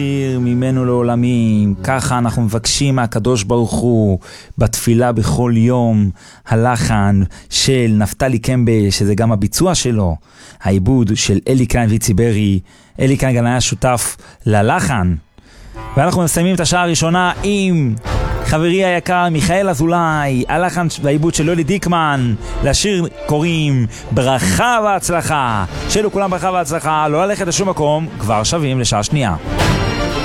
ממנו לעולמים. ככה אנחנו מבקשים מהקדוש ברוך הוא בתפילה בכל יום. הלחן של נפתלי קמבל, שזה גם הביצוע שלו, העיבוד של אלי קליין ויציברי. אלי קליין גם היה שותף ללחן. ואנחנו מסיימים את השעה הראשונה עם חברי היקר מיכאל אזולאי, הלחן והעיבוד של יולי דיקמן. לשיר קוראים ברכה והצלחה. שאלו כולם ברכה והצלחה, לא ללכת לשום מקום, כבר שווים לשעה שנייה.